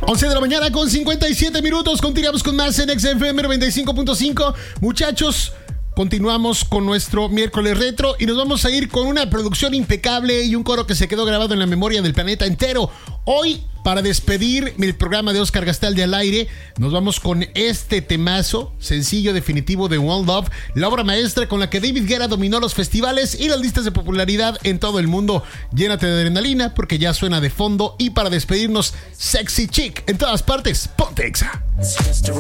11 de la mañana con 57 minutos. Continuamos con más en XFM 95.5. Muchachos, continuamos con nuestro miércoles retro y nos vamos a ir con una producción impecable y un coro que se quedó grabado en la memoria del planeta entero. Hoy, para despedir el programa de Oscar Gastaldi al aire, nos vamos con este temazo, sencillo definitivo de One Love, la obra maestra con la que David Guetta dominó los festivales y las listas de popularidad en todo el mundo. Llénate de adrenalina porque ya suena de fondo y para despedirnos, Sexy Chick en todas partes. Ponte Exa.